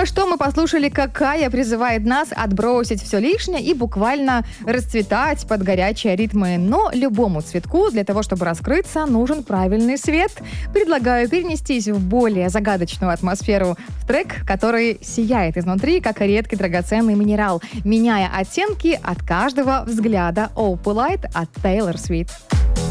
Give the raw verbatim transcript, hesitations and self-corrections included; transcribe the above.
что мы послушали, какая призывает нас отбросить все лишнее и буквально расцветать под горячие ритмы. Но любому цветку для того, чтобы раскрыться, нужен правильный свет. Предлагаю перенестись в более загадочную атмосферу, в трек, который сияет изнутри, как редкий драгоценный минерал, меняя оттенки от каждого взгляда. Opalite от Taylor Swift.